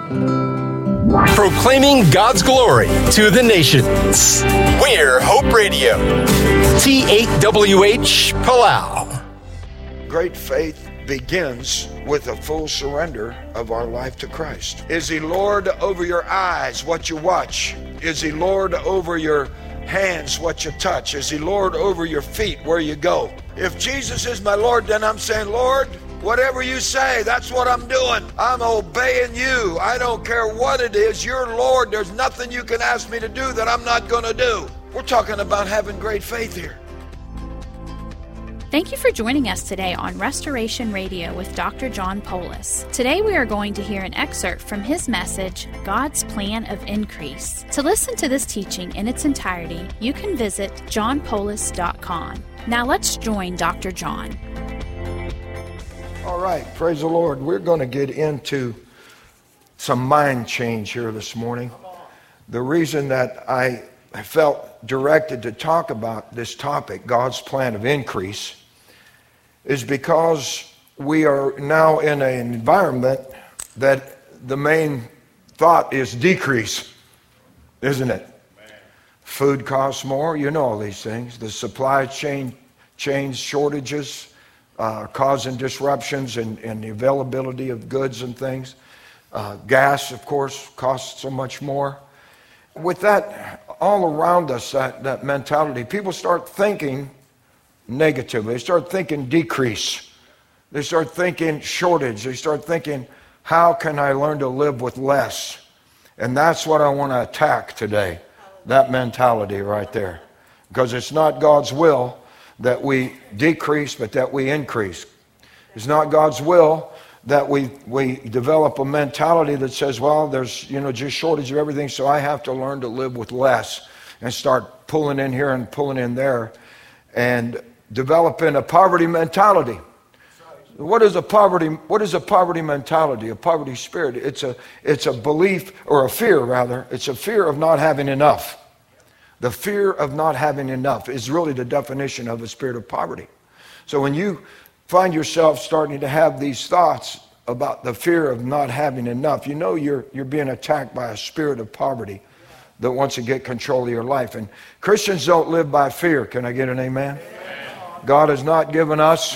Proclaiming God's glory to the nations. We're Hope Radio. T8WH Palau. Great faith begins with a full surrender of our life to Christ. Is He Lord over your eyes, what you watch? Is He Lord over your hands, what you touch? Is He Lord over your feet, where you go? If Jesus is my Lord, then I'm saying, Lord, whatever you say, that's what I'm doing. I'm obeying you. I don't care what it is. You're Lord. There's nothing you can ask me to do that I'm not going to do. We're talking about having great faith here. Thank you for joining us today on Restoration Radio with Dr. John Poulos. Today we are going to hear an excerpt from his message, God's Plan of Increase. To listen to this teaching in its entirety, you can visit johnpoulos.com. Now let's join Dr. John. All right, praise the Lord. We're going to get into some mind change here this morning. The reason that I felt directed to talk about this topic, God's plan of increase, is because we are now in an environment that the main thought is decrease, isn't it? Food costs more, you know all these things. The supply chain shortages causing disruptions in the availability of goods and things. Gas, of course, costs so much more. With that all around us, that mentality, people start thinking negatively. They start thinking decrease. They start thinking shortage. They start thinking, how can I learn to live with less? And that's what I want to attack today, that mentality right there. Because it's not God's will that we decrease, but that we increase. It's not God's will that we develop a mentality that says, well, there's just shortage of everything, so I have to learn to live with less and start pulling in here and pulling in there and developing a poverty mentality. What is a poverty mentality? A poverty spirit. It's a belief, or a fear rather. It's a fear of not having enough. The fear of not having enough is really the definition of a spirit of poverty. So when you find yourself starting to have these thoughts about the fear of not having enough, you know you're being attacked by a spirit of poverty that wants to get control of your life. And Christians don't live by fear. Can I get an amen? God has not given us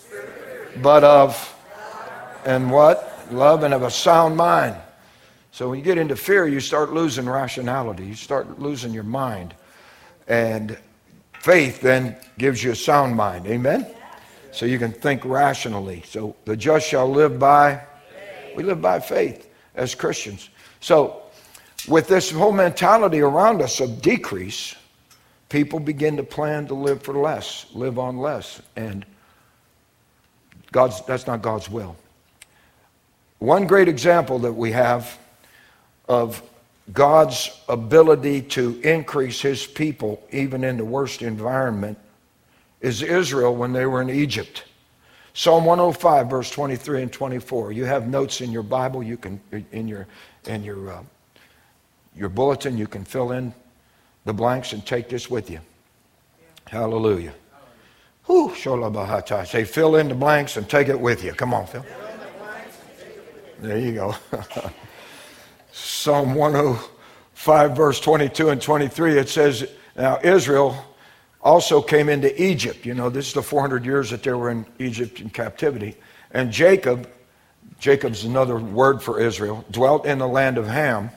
but of, and what? Love and of a sound mind. So when you get into fear, you start losing rationality. You start losing your mind. And faith then gives you a sound mind. Amen? So you can think rationally. So the just shall live by, we live by faith as Christians. So with this whole mentality around us of decrease, people begin to plan to live for less, live on less. And that's not God's will. One great example that we have of God's ability to increase His people even in the worst environment is Israel when they were in Egypt. Psalm 105, verse 23 and 24. You have notes in your Bible. You can in your bulletin. You can fill in the blanks and take this with you. Hallelujah. Whew, sholabahata. Say, fill in the blanks and take it with you. Come on, Phil. There you go. Psalm 105, verse 22 and 23, it says, now Israel also came into Egypt. You know, this is the 400 years that they were in Egypt in captivity. And Jacob's another word for Israel, dwelt in the land of Ham.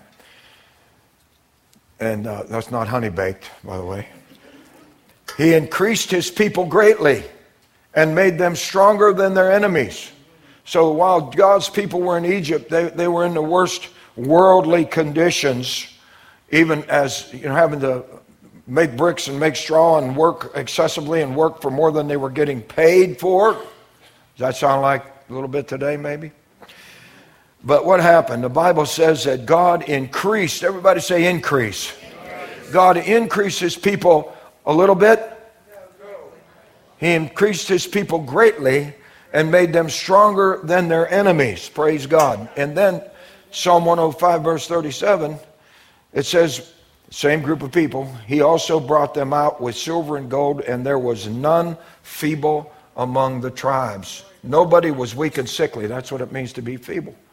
And that's not honey baked, by the way. He increased his people greatly and made them stronger than their enemies. So while God's people were in Egypt, they were in the worst worldly conditions, even as having to make bricks and make straw and work excessively and work for more than they were getting paid for. Does that sound like a little bit today, maybe? But what happened? The Bible says that God increased. Everybody say increase. God increased His people a little bit. He increased His people greatly and made them stronger than their enemies. Praise God. And then Psalm 105, verse 37, it says, same group of people, He also brought them out with silver and gold, and there was none feeble among the tribes. Nobody was weak and sickly. That's what it means to be feeble.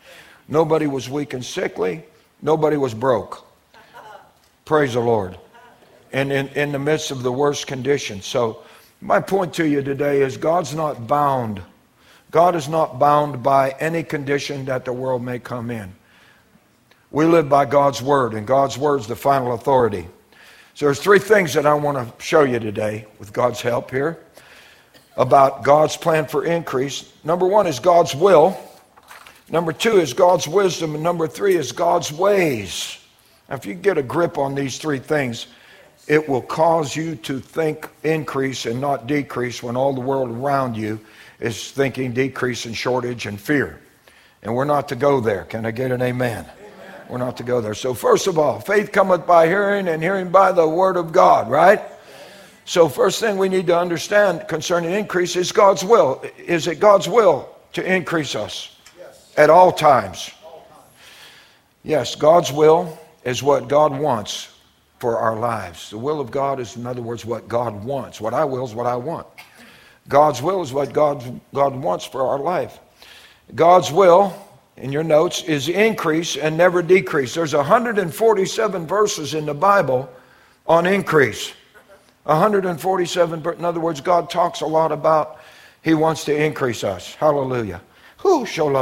Nobody was weak and sickly. Nobody was broke. Praise the Lord. And in the midst of the worst conditions. So my point to you today is God's not bound. God is not bound by any condition that the world may come in. We live by God's Word, and God's Word is the final authority. So there's three things that I want to show you today with God's help here about God's plan for increase. Number one is God's will. Number two is God's wisdom. And number three is God's ways. Now, if you get a grip on these three things, it will cause you to think increase and not decrease when all the world around you is thinking decrease and shortage and fear. And we're not to go there. Can I get an amen? We're not to go there. So first of all, faith cometh by hearing, and hearing by the word of God, right? So first thing we need to understand concerning increase is God's will. Is it God's will to increase us? Yes. At all times? Yes, God's will is what God wants for our lives. The will of God is, in other words, what God wants. What I will is what I want. God's will is what God wants for our life. God's will, in your notes, is increase and never decrease. There's 147 verses in the Bible on increase. 147, in other words, God talks a lot about He wants to increase us. Hallelujah. I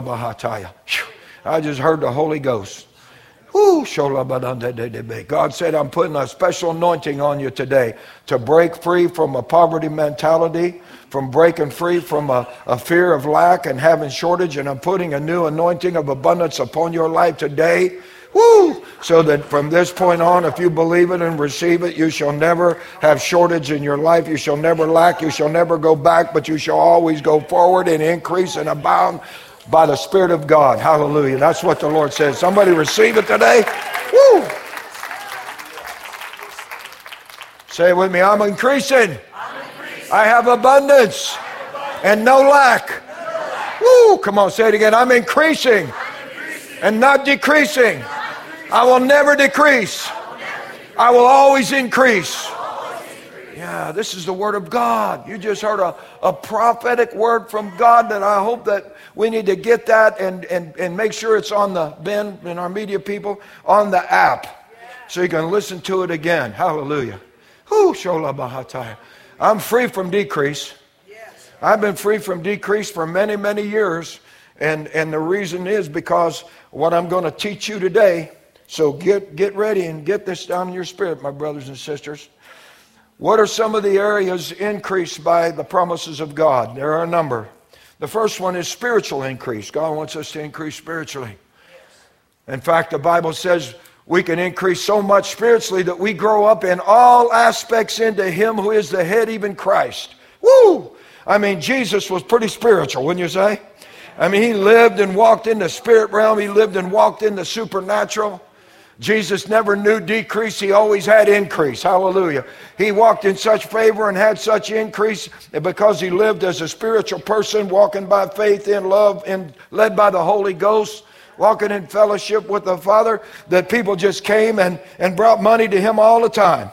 just heard the Holy Ghost. God said, I'm putting a special anointing on you today to break free from a poverty mentality, from breaking free from a fear of lack and having shortage, and I'm putting a new anointing of abundance upon your life today. Woo! So that from this point on, if you believe it and receive it, you shall never have shortage in your life. You shall never lack. You shall never go back, but you shall always go forward and increase and abound by the Spirit of God. Hallelujah. That's what the Lord says. Somebody receive it today. Woo! Say it with me. I'm increasing. I have abundance and no lack. Woo! Come on, say it again. I'm increasing and not decreasing. I will never decrease. I will always increase. Yeah, this is the word of God. You just heard a prophetic word from God that I hope that we need to get that and make sure it's on the bin and our media people on the app so you can listen to it again. Hallelujah. I'm free from decrease. I've been free from decrease for many, many years. And the reason is because what I'm going to teach you today. So get ready and get this down in your spirit, my brothers and sisters. What are some of the areas increased by the promises of God? There are a number. The first one is spiritual increase. God wants us to increase spiritually. In fact, the Bible says we can increase so much spiritually that we grow up in all aspects into Him who is the head, even Christ. Woo! I mean, Jesus was pretty spiritual, wouldn't you say? I mean, He lived and walked in the spirit realm. He lived and walked in the supernatural. Jesus never knew decrease. He always had increase. Hallelujah. He walked in such favor and had such increase because He lived as a spiritual person, walking by faith in love and led by the Holy Ghost, walking in fellowship with the Father, that people just came and brought money to Him all the time.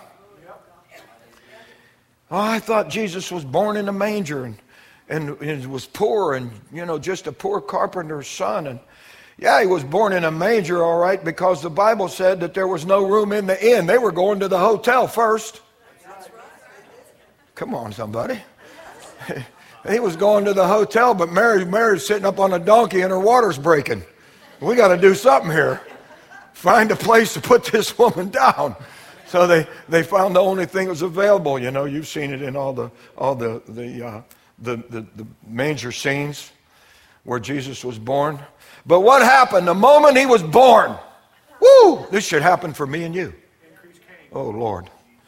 Oh, I thought Jesus was born in a manger and was poor and, just a poor carpenter's son. And yeah, He was born in a manger, all right, because the Bible said that there was no room in the inn. They were going to the hotel first. Come on, somebody. He was going to the hotel, but Mary's sitting up on a donkey and her water's breaking. We got to do something here. Find a place to put this woman down. So they found the only thing that was available. You've seen it in all the manger scenes where Jesus was born. But what happened the moment He was born? Woo! This should happen for me and you. Oh, Lord.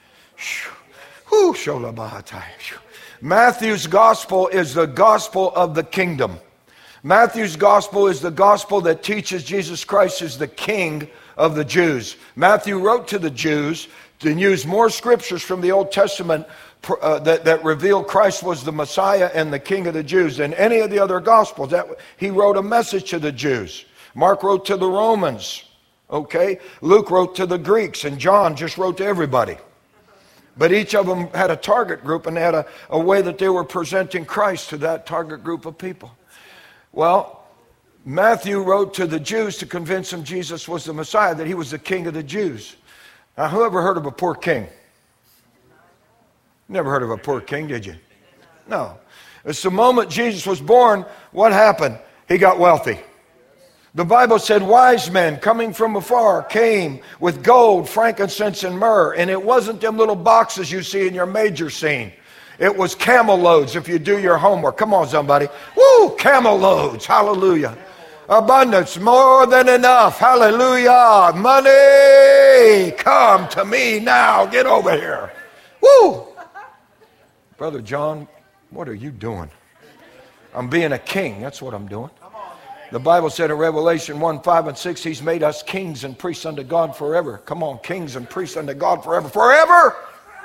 Matthew's gospel is the gospel of the kingdom. Matthew's gospel is the gospel that teaches Jesus Christ is the King of the Jews. Matthew wrote to the Jews to use more scriptures from the Old Testament that reveal Christ was the Messiah and the King of the Jews than any of the other Gospels. He wrote a message to the Jews. Mark wrote to the Romans. Okay? Luke wrote to the Greeks, and John just wrote to everybody. But each of them had a target group, and they had a way that they were presenting Christ to that target group of people. Well, Matthew wrote to the Jews to convince them Jesus was the Messiah, that he was the king of the Jews. Now, who ever heard of a poor king? Never heard of a poor king, did you? No. It's the moment Jesus was born, what happened? He got wealthy. The Bible said wise men coming from afar came with gold, frankincense, and myrrh. And it wasn't them little boxes you see in your major scene. It was camel loads if you do your homework. Come on, somebody. Woo, camel loads. Hallelujah. Abundance, more than enough. Hallelujah. Money, come to me now. Get over here. Woo. Brother John, what are you doing? I'm being a king. That's what I'm doing. The Bible said in Revelation 1:5-6, he's made us kings and priests unto God forever. Come on, kings and priests unto God forever. Forever!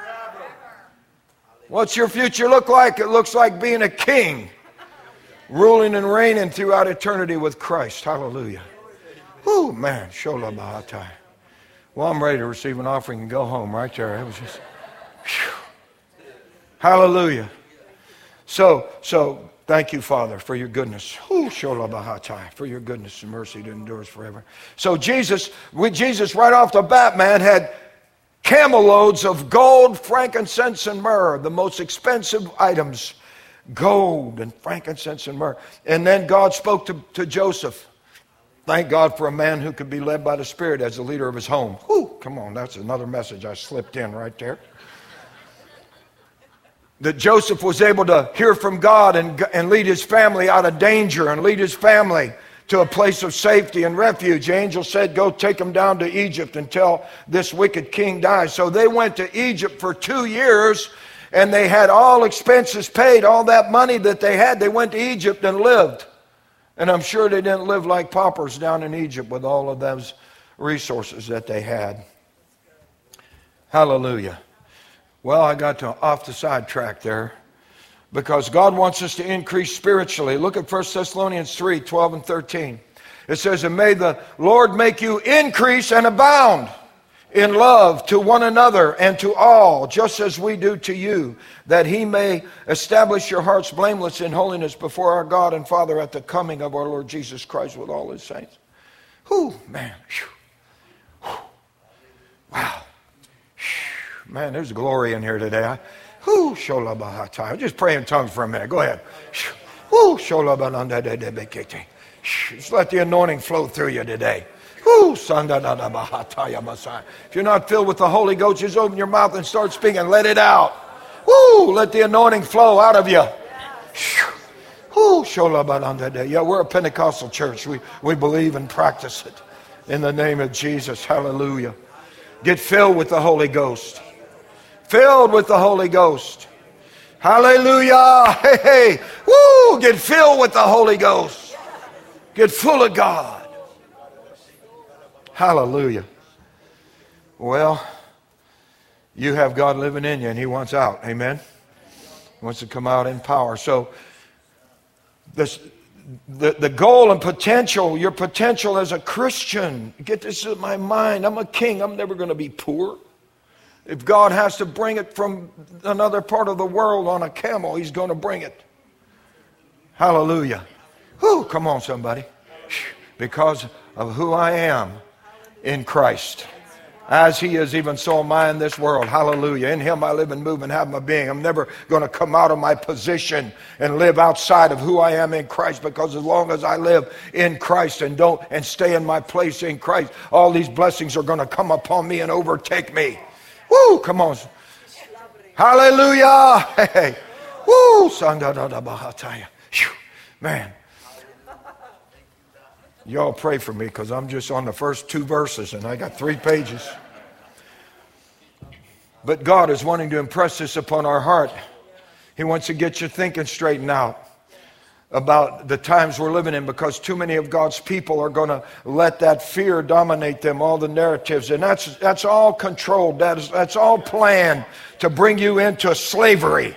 What's your future look like? It looks like being a king, ruling and reigning throughout eternity with Christ. Hallelujah. Whoo, man. Shola Bahatai. Well, I'm ready to receive an offering and go home right there. It was just, whew. Hallelujah. So, thank you, Father, for your goodness. For your goodness and mercy that endures forever. So Jesus right off the bat, man, had camel loads of gold, frankincense, and myrrh, the most expensive items. Gold and frankincense and myrrh. And then God spoke to Joseph. Thank God for a man who could be led by the Spirit as the leader of his home. Whew, come on, that's another message I slipped in right there. That Joseph was able to hear from God and lead his family out of danger and lead his family to a place of safety and refuge. The angel said, go take him down to Egypt until this wicked king dies. So they went to Egypt for 2 years, and they had all expenses paid, all that money that they had. They went to Egypt and lived. And I'm sure they didn't live like paupers down in Egypt with all of those resources that they had. Hallelujah. Well, I got off the sidetrack there because God wants us to increase spiritually. Look at 1 Thessalonians 3:12-13. It says, and may the Lord make you increase and abound in love to one another and to all, just as we do to you, that he may establish your hearts blameless in holiness before our God and Father at the coming of our Lord Jesus Christ with all his saints. Whew, man. Whew. Wow. Man, there's glory in here today. Just pray in tongues for a minute. Go ahead. Just let the anointing flow through you today. If you're not filled with the Holy Ghost, just open your mouth and start speaking. Let it out. Let the anointing flow out of you. Yeah, we're a Pentecostal church. We believe and practice it. In the name of Jesus. Hallelujah. Get filled with the Holy Ghost. Filled with the Holy Ghost. Hallelujah. Hey. Woo. Get filled with the Holy Ghost. Get full of God. Hallelujah. Well, you have God living in you and he wants out. Amen. He wants to come out in power. So the goal and potential, your potential as a Christian, get this in my mind. I'm a king. I'm never going to be poor. If God has to bring it from another part of the world on a camel, he's going to bring it. Hallelujah. Whew, come on, somebody. Because of who I am in Christ. As he is, even so am I in this world. Hallelujah. In him I live and move and have my being. I'm never going to come out of my position and live outside of who I am in Christ, because as long as I live in Christ and stay in my place in Christ, all these blessings are going to come upon me and overtake me. Woo, come on. Hallelujah. Hey. Woo. Man. Y'all pray for me because I'm just on the first 2 verses and I got 3 pages. But God is wanting to impress this upon our heart. He wants to get you thinking straightened out about the times we're living in, because too many of God's people are going to let that fear dominate them, all the narratives. And that's all controlled. That's all planned to bring you into slavery.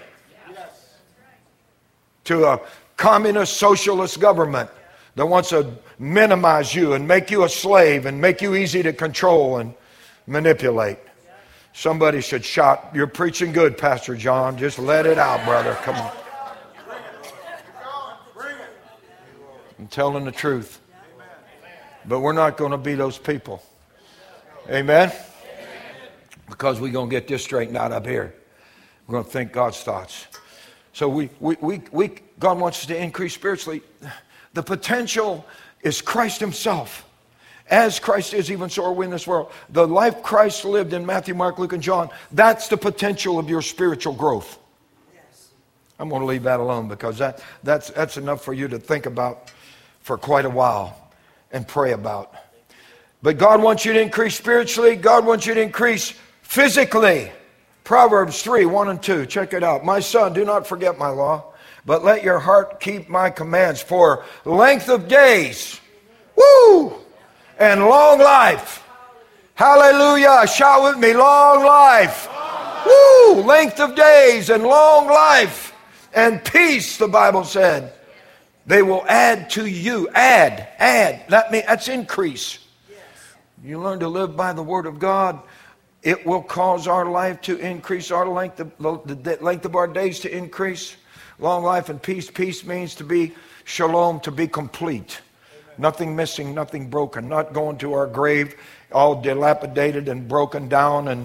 To a communist socialist government that wants to minimize you and make you a slave and make you easy to control and manipulate. Somebody should shout, you're preaching good, Pastor John. Just let it out, brother. Come on. I'm telling the truth. But we're not going to be those people. Amen? Because we're going to get this straightened out up here. We're going to think God's thoughts. So God wants us to increase spiritually. The potential is Christ himself. As Christ is, even so are we in this world. The life Christ lived in Matthew, Mark, Luke, and John, that's the potential of your spiritual growth. I'm going to leave that alone because that's enough for you to think about for quite a while and pray about. But God wants you to increase spiritually. God wants you to increase physically. Proverbs 3, 1 and 2. Check it out. My son, do not forget my law, but let your heart keep my commands for length of days. Woo! And long life. Hallelujah. Shout with me, long life. Woo! Length of days and long life. And peace, the Bible said. They will add to you. Add. That's increase. You learn to live by the word of God. It will cause our life to increase, our length of our days to increase. Long life and peace. Peace means to be shalom, to be complete. Nothing missing, nothing broken. Not going to our grave all dilapidated and broken down and,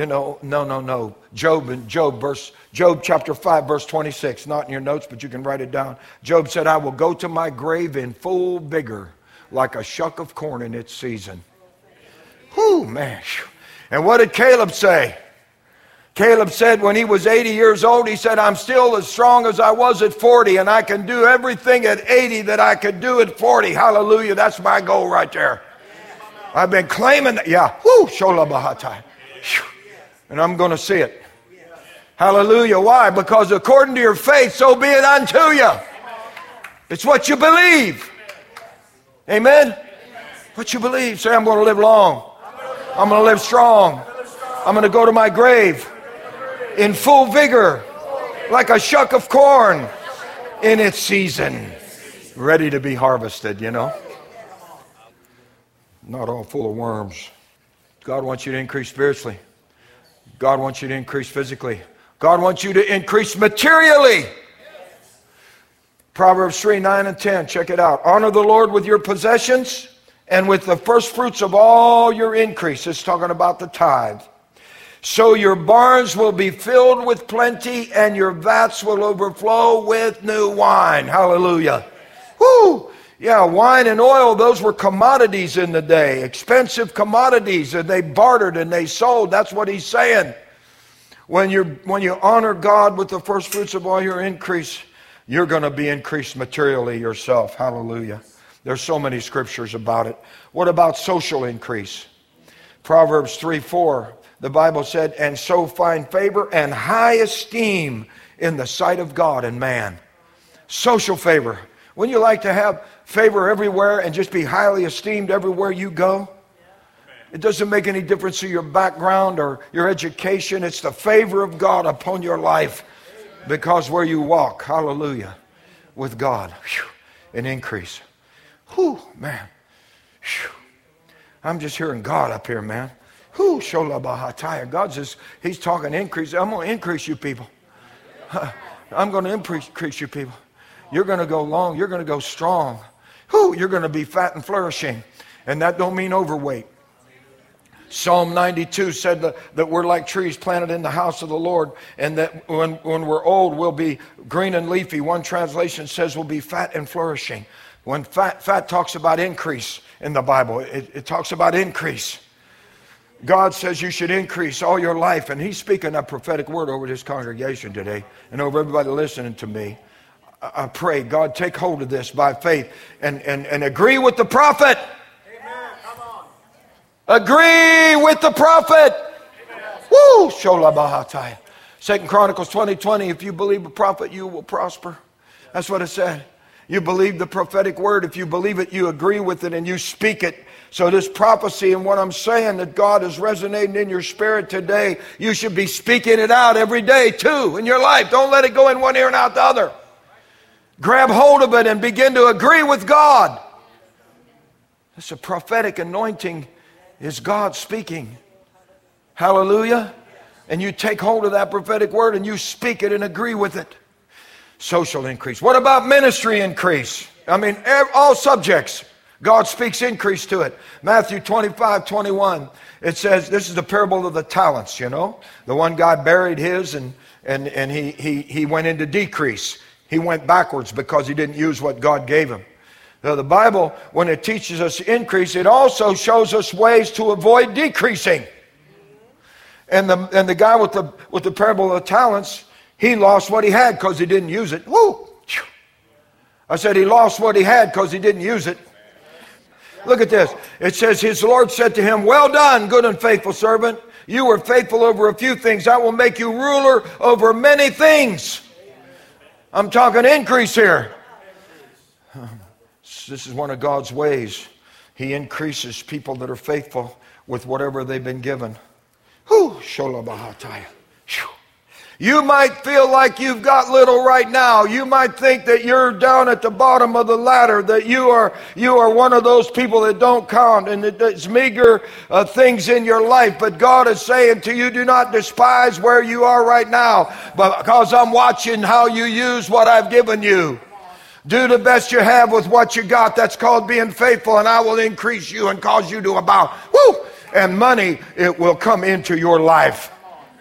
no. Job chapter 5, verse 26. Not in your notes, but you can write it down. Job said, I will go to my grave in full vigor, like a shuck of corn in its season. Whew, man. And what did Caleb say? Caleb said when he was 80 years old, he said, I'm still as strong as I was at 40, and I can do everything at 80 that I could do at 40. Hallelujah. That's my goal right there. I've been claiming that. Yeah. Whoo, shola bahatai. And I'm going to see it. Hallelujah. Why? Because according to your faith, so be it unto you. It's what you believe. Amen? What you believe. Say, I'm going to live long. I'm going to live strong. I'm going to go to my grave in full vigor, like a shuck of corn in its season, ready to be harvested, Not all full of worms. God wants you to increase spiritually. God wants you to increase physically. God wants you to increase materially. Proverbs 3, 9 and 10. Check it out. Honor the Lord with your possessions and with the first fruits of all your increase. It's talking about the tithe. So your barns will be filled with plenty and your vats will overflow with new wine. Hallelujah. Woo! Yeah, wine and oil, those were commodities in the day, expensive commodities, and they bartered and they sold. That's what he's saying. When you honor God with the first fruits of all your increase, you're going to be increased materially yourself. Hallelujah. There's so many scriptures about it. What about social increase? Proverbs 3:4, the Bible said, and so find favor and high esteem in the sight of God and man. Social favor. Wouldn't you like to have favor everywhere and just be highly esteemed everywhere you go? It doesn't make any difference to your background or your education. It's the favor of God upon your life because where you walk, hallelujah, with God, an increase. Whew, man. Whew. I'm just hearing God up here, man. Whew, shola bahataya. God says, he's talking increase. I'm going to increase you people. I'm going to increase you people. You're going to go long. You're going to go strong. Whew, you're going to be fat and flourishing. And that don't mean overweight. Psalm 92 said that we're like trees planted in the house of the Lord, and that when we're old, we'll be green and leafy. One translation says we'll be fat and flourishing. When fat talks about increase in the Bible, it talks about increase. God says you should increase all your life, and he's speaking a prophetic word over this congregation today and over everybody listening to me. I pray, God, take hold of this by faith and agree with the prophet. Amen. Come on. Agree with the prophet. Amen. Woo! Shola bahataya. 2 Chronicles 20:20. If you believe the prophet, you will prosper. That's what it said. You believe the prophetic word. If you believe it, you agree with it and you speak it. So this prophecy and what I'm saying that God is resonating in your spirit today, you should be speaking it out every day too in your life. Don't let it go in one ear and out the other. Grab hold of it and begin to agree with God. It's a prophetic anointing is God speaking. Hallelujah. And you take hold of that prophetic word and you speak it and agree with it. Social increase. What about ministry increase? I mean, all subjects. God speaks increase to it. Matthew 25:21. It says, this is the parable of the talents, you know. The one guy buried his and he went into decrease. He went backwards because he didn't use what God gave him. Now, the Bible, when it teaches us increase, it also shows us ways to avoid decreasing. And the guy with the parable of the talents, he lost what he had because he didn't use it. Woo! I said he lost what he had because he didn't use it. Look at this. It says, his Lord said to him, well done, good and faithful servant. You were faithful over a few things. I will make you ruler over many things. I'm talking increase here. This is one of God's ways. He increases people that are faithful with whatever they've been given. Whew, Shola Bahataya. You might feel like you've got little right now. You might think that you're down at the bottom of the ladder, that you are one of those people that don't count and that there's meager things in your life. But God is saying to you, do not despise where you are right now, because I'm watching how you use what I've given you. Do the best you have with what you got. That's called being faithful, and I will increase you and cause you to abound. Woo! And money, it will come into your life.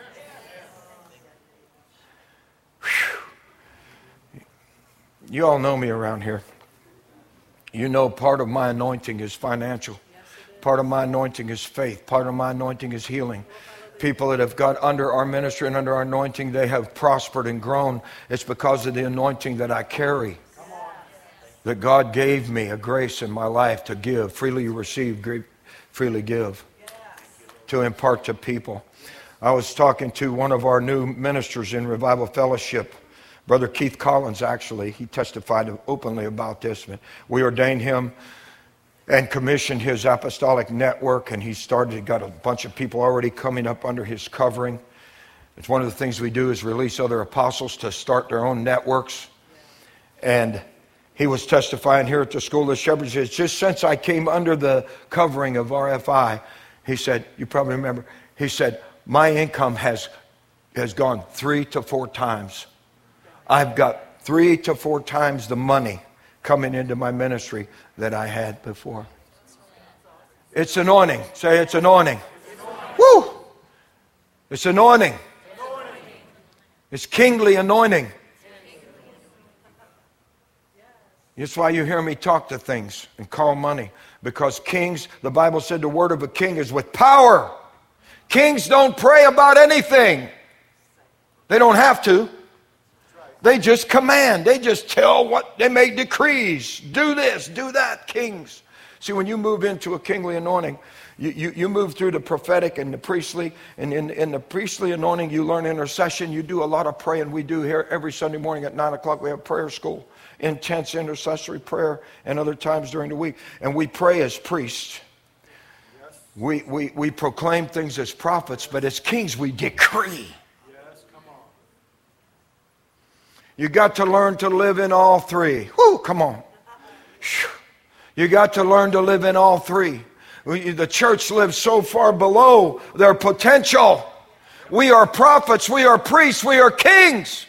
You all know me around here. You know part of my anointing is financial. Part of my anointing is faith. Part of my anointing is healing. People that have got under our ministry and under our anointing, they have prospered and grown. It's because of the anointing that I carry. That God gave me a grace in my life to give. Freely you receive, freely give. To impart to people. I was talking to one of our new ministers in Revival Fellowship, Brother Keith Collins, actually. He testified openly about this. We ordained him and commissioned his apostolic network, and he got a bunch of people already coming up under his covering. It's one of the things we do is release other apostles to start their own networks. And he was testifying here at the School of Shepherds. It's just since I came under the covering of RFI, he said, you probably remember, he said, my income has gone 3 to 4 times. I've got 3 to 4 times the money coming into my ministry that I had before. It's anointing. Say it's anointing. Woo! It's anointing. It's kingly anointing. That's why you hear me talk to things and call money. Because kings, the Bible said the word of a king is with power. Kings don't pray about anything. They don't have to. They just command. They just tell what they make decrees. Do this, do that, kings. See, when you move into a kingly anointing, you move through the prophetic and the priestly. And in the priestly anointing, you learn intercession. You do a lot of praying. We do here every Sunday morning at 9 o'clock. We have prayer school. Intense intercessory prayer and other times during the week. And we pray as priests. We proclaim things as prophets, but as kings we decree. Yes, come on. You got to learn to live in all three. Whoo, come on. You got to learn to live in all three. The church lives so far below their potential. We are prophets, we are priests, we are kings.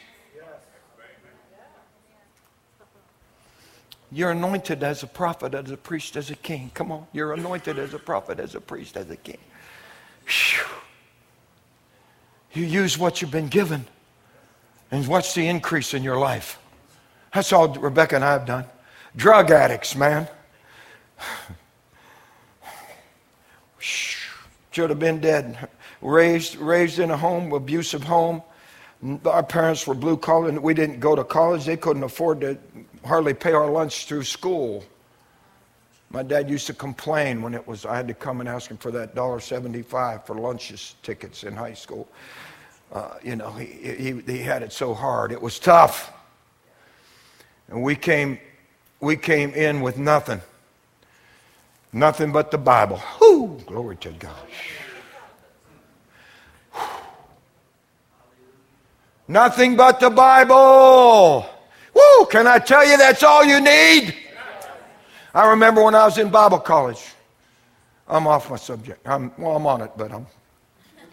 You're anointed as a prophet, as a priest, as a king. Come on. You're anointed as a prophet, as a priest, as a king. Whew. You use what you've been given. And watch the increase in your life. That's all Rebecca and I have done. Drug addicts, man. Should have been dead. Raised in a home, abusive home. Our parents were blue collar and we didn't go to college. They couldn't afford to hardly pay our lunch through school. My dad used to complain when I had to come and ask him for that $1.75 for lunches tickets in high school. He had it so hard. It was tough. And we came in with nothing. Nothing but the Bible. Whoo! Glory to God. Nothing but the Bible. Woo! Can I tell you that's all you need? I remember when I was in Bible college. I'm off my subject. I'm on it, but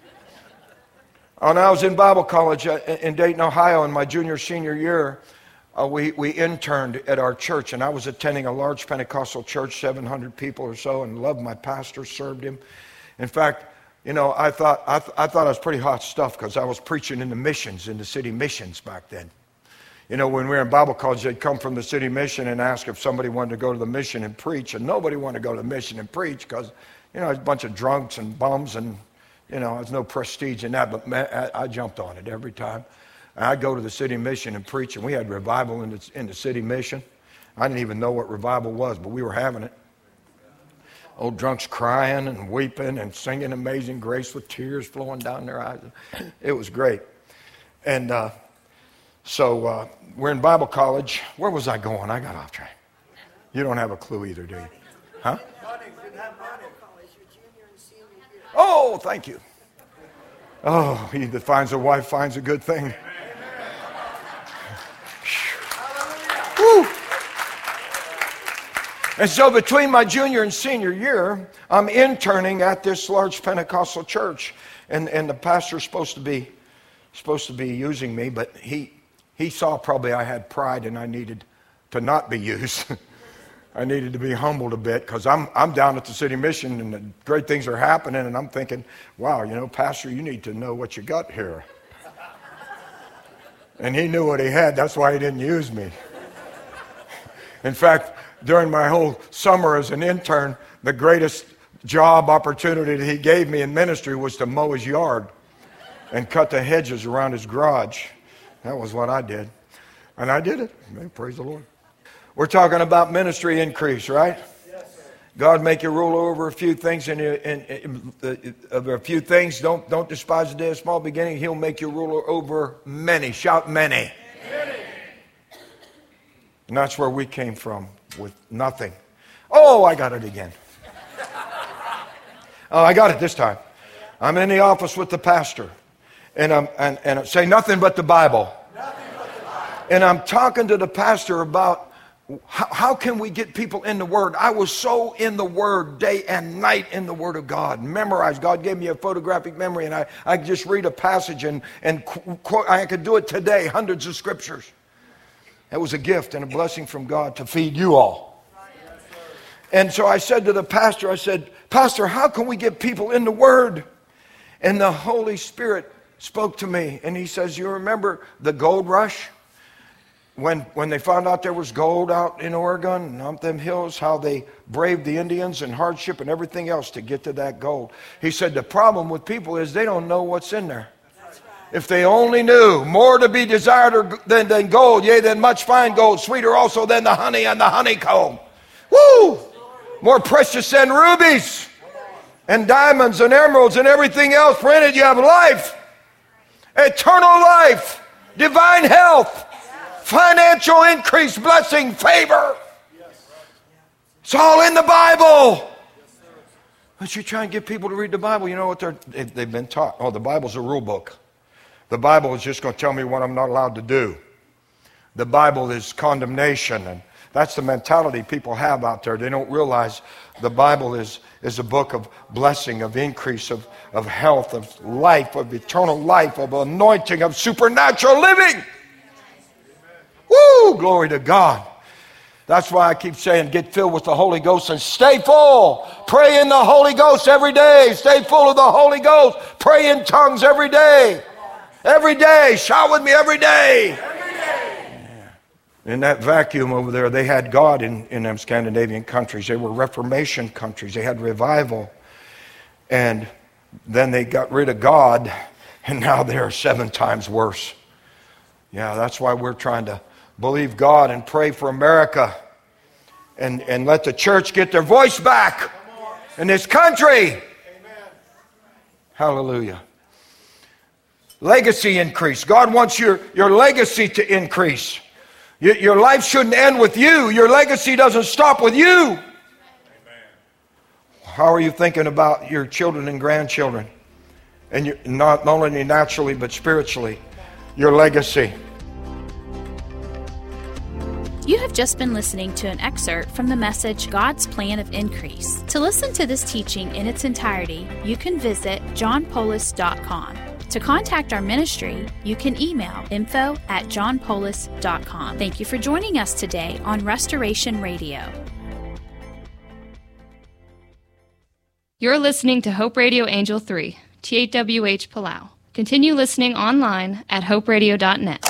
when I was in Bible college in Dayton, Ohio, in my junior, senior year, we interned at our church, and I was attending a large Pentecostal church, 700 people or so, and loved my pastor, served him. In fact, you know, I thought I was pretty hot stuff because I was preaching in the missions, in the city missions back then. You know, when we were in Bible college, they'd come from the city mission and ask if somebody wanted to go to the mission and preach, and nobody wanted to go to the mission and preach because, you know, it's a bunch of drunks and bums, and, you know, there's no prestige in that, but man, I jumped on it every time. I'd go to the city mission and preach, and we had revival in the city mission. I didn't even know what revival was, but we were having it. Old drunks crying and weeping and singing Amazing Grace with tears flowing down their eyes. It was great. And so we're in Bible college. Where was I going? I got off track. You don't have a clue either, do you? Huh? Oh, thank you. Oh, he that finds a wife finds a good thing. Woo. And so between my junior and senior year, I'm interning at this large Pentecostal church, and the pastor's supposed to be using me, but he saw probably I had pride and I needed to not be used. I needed to be humbled a bit because I'm down at the city mission and the great things are happening, and I'm thinking, wow, you know, Pastor, you need to know what you got here. And he knew what he had. That's why he didn't use me. In fact, during my whole summer as an intern, the greatest job opportunity that he gave me in ministry was to mow his yard and cut the hedges around his garage. That was what I did. And I did it. Praise the Lord. We're talking about ministry increase, right? Yes, sir. God make you rule over a few things, and a few things. Don't despise the day of small beginning. He'll make you ruler over many. Shout many. Many. And that's where we came from, with nothing. Oh, I got it again. Oh, I got it this time. I'm in the office with the pastor, and I say nothing but the Bible. Nothing but the Bible. And I'm talking to the pastor about how can we get people in the Word. I was so in the Word day and night, in the Word of God, memorized. God gave me a photographic memory, and I just read a passage and quote. I could do it today, hundreds of scriptures. It was a gift and a blessing from God to feed you all. And so I said to the pastor, I said, Pastor, how can we get people in the Word? And the Holy Spirit spoke to me, and he says, you remember the gold rush? When they found out there was gold out in Oregon and up them hills, how they braved the Indians and hardship and everything else to get to that gold. He said the problem with people is they don't know what's in there. If they only knew, more to be desired than gold, yea, than much fine gold, sweeter also than the honey and the honeycomb. Woo! More precious than rubies and diamonds and emeralds and everything else. Printed, you have life, eternal life, divine health, financial increase, blessing, favor. It's all in the Bible. But you try and get people to read the Bible, you know what they've been taught? Oh, the Bible's a rule book. The Bible is just going to tell me what I'm not allowed to do. The Bible is condemnation, and that's the mentality people have out there. They don't realize the Bible is a book of blessing, of increase, of health, of life, of eternal life, of anointing, of supernatural living. Woo! Glory to God. That's why I keep saying get filled with the Holy Ghost and stay full. Pray in the Holy Ghost every day. Stay full of the Holy Ghost. Pray in tongues every day. Every day. Shout with me every day. Every day. Yeah. In that vacuum over there, they had God in them Scandinavian countries. They were Reformation countries. They had revival. And then they got rid of God, and now they're 7 times worse. Yeah, that's why we're trying to believe God and pray for America and let the church get their voice back in this country. Amen. Hallelujah. Legacy increase. God wants your legacy to increase. Your life shouldn't end with you. Your legacy doesn't stop with you. Amen. How are you thinking about your children and grandchildren? And not only naturally, but spiritually, your legacy. You have just been listening to an excerpt from the message, God's Plan of Increase. To listen to this teaching in its entirety, you can visit johnpoulos.com. To contact our ministry, you can email info@johnpolis.com. Thank you for joining us today on Restoration Radio. You're listening to Hope Radio Angel 3, THWH Palau. Continue listening online at hoperadio.net.